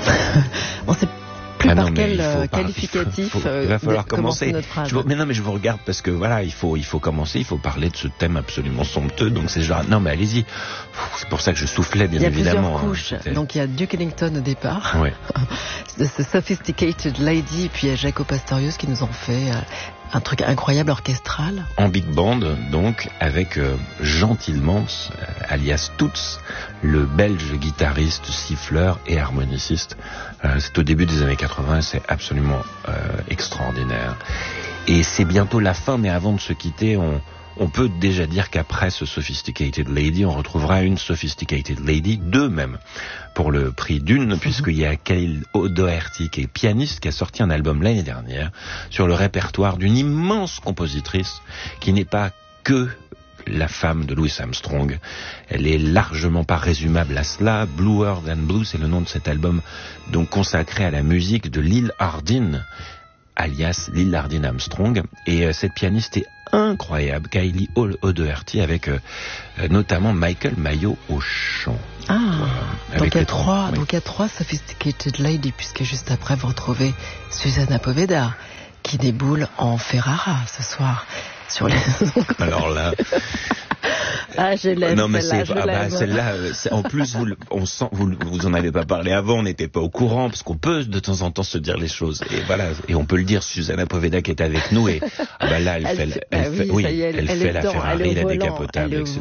On sait plus par non, quel qualificatif il va falloir commencer. notre phrase. Mais je vous regarde parce que voilà, il faut commencer, il faut parler de ce thème absolument somptueux. Donc c'est genre, non mais allez-y. C'est pour ça que je soufflais, bien évidemment. Il y a plusieurs couches. Donc il y a Duke Ellington au départ, ouais. The Sophisticated Lady, et puis il y a Jaco Pastorius qui nous en fait un truc incroyable orchestral. En big band, donc, avec Jean Tilmans, alias Toots, le belge guitariste, siffleur et harmoniciste. C'est au début des années 80, c'est absolument extraordinaire. Et c'est bientôt la fin, mais avant de se quitter, on peut déjà dire qu'après ce Sophisticated Lady, on retrouvera une Sophisticated Lady, deux même, pour le prix d'une, puisqu'il y a Khalil O'Doherty, qui est pianiste, qui a sorti un album l'année dernière sur le répertoire d'une immense compositrice qui n'est pas que la femme de Louis Armstrong. Elle est largement pas résumable à cela. Bluer Than Blue, c'est le nom de cet album, donc consacré à la musique de Lil Hardin, alias Lil Hardin Armstrong. Et cette pianiste est incroyable, Kylie O'Doherty, avec notamment Michael Mayo au chant. Donc il y a trois Sophisticated Lady, puisque juste après vous retrouvez Susanna Poveda qui déboule en Ferrara ce soir sur les ondes. Alors là... je l'aime. Non, mais celle-là, en plus, vous en avez pas parlé avant, on n'était pas au courant, parce qu'on peut de temps en temps se dire les choses. Et voilà, et on peut le dire, Susanna Poveda qui est avec nous, et là, elle fait la Ferrari, la décapotable, etc.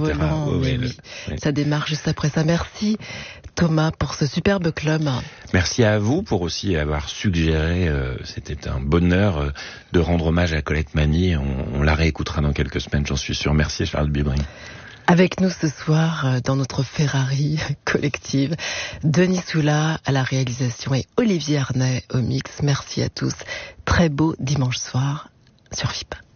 Ça démarre juste après ça. Merci Thomas pour ce superbe club. Merci à vous pour aussi avoir suggéré, c'était un bonheur de rendre hommage à Colette Mani. On la réécoutera dans quelques semaines, j'en suis sûr. Merci Charles Bibring. Avec nous ce soir, dans notre Ferrari collective, Denis Soula à la réalisation et Olivier Arnay au mix. Merci à tous. Très beau dimanche soir sur FIP.